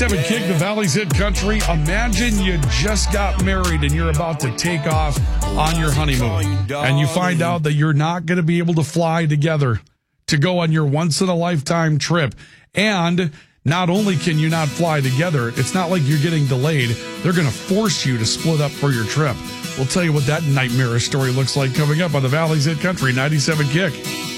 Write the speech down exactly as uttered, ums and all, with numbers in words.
Devin Kick, the Valley's Hit Country. Imagine you just got married and you're about to take off on your honeymoon. And you find out that you're not going to be able to fly together to go on your once-in-a-lifetime trip. And not only can you not fly together, it's not like you're getting delayed. They're going to force you to split up for your trip. We'll tell you what that nightmarish story looks like coming up on the Valley's Hit Country ninety-seven Kick.